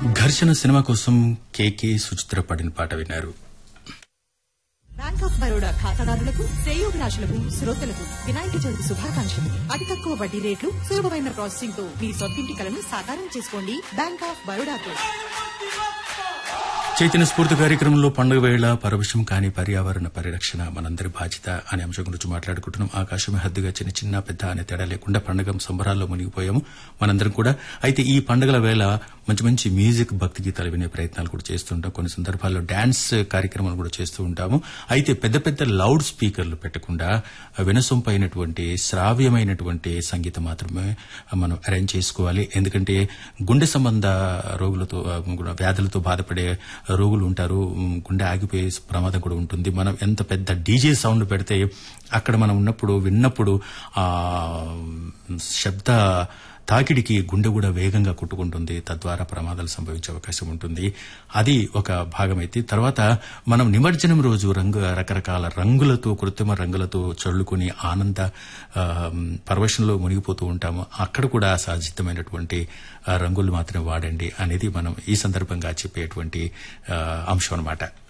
ఘర్షణ సినిమా కోసం కేకే సుచిత్ర పాడిన పాట విన్నారు. బ్యాంక్ ఆఫ్ బరోడా ఖాతాదారులకు, శ్రేయోభిలాషులకు, శ్రోతలకు వినాయక చవితి శుభాకాంక్షలు. అతి తక్కువ వడ్డీ రేట్లు, సులభమైన ప్రాసెసింగ్ తో మీ సొంతింటి కలను సాకారం చేసుకోండి. Bank of బరోడాతో. చైతన్య స్ఫూర్తి కార్యక్రమంలో పండుగ వేళ పరవశం కాని పర్యావరణ పరిరక్షణ మనందరి బాధ్యత అనే అంశం గురించి మాట్లాడుకుంటున్నాం. ఆకాశమే హద్దుగా చిన్న చిన్న పెద్ద అనే తేడా లేకుండా పండుగ సంబరాల్లో మునిగిపోయాము మనందరం కూడా. అయితే ఈ పండుగల వేళ మంచి మంచి మ్యూజిక్, భక్తి గీతాలు వినే ప్రయత్నాలు కూడా చేస్తుంటాం. కొన్ని సందర్భాల్లో డాన్స్ కార్యక్రమాలు కూడా చేస్తూ ఉంటాము. అయితే పెద్ద పెద్ద లౌడ్ స్పీకర్లు పెట్టకుండా వినసొంపైనటువంటి శ్రావ్యమైనటువంటి సంగీతం మాత్రమే మనం అరేంజ్ చేసుకోవాలి. ఎందుకంటే గుండె సంబంధ రోగులతో, వ్యాధులతో బాధపడే రోగులు ఉంటారు. గుండె ఆగిపోయే ప్రమాదం కూడా ఉంటుంది. మనం ఎంత పెద్ద డీజే సౌండ్ పెడితే అక్కడ మనం విన్నప్పుడు ఆ శబ్ద తాకిడికి గుండె కూడా వేగంగా కొట్టుకుంటుంది. తద్వారా ప్రమాదాలు సంభవించే అవకాశం ఉంటుంది. అది ఒక భాగమైతే, తర్వాత మనం నిమజ్జనం రోజు రకరకాల రంగులతో, కృత్రిమ రంగులతో చల్లుకుని ఆనంద పరవశంలో మునిగిపోతూ ఉంటాము. అక్కడ కూడా సహజమైనటువంటి రంగులు మాత్రమే వాడండి అనేది మనం ఈ సందర్భంగా చెప్పేటువంటి అంశం అన్నమాట.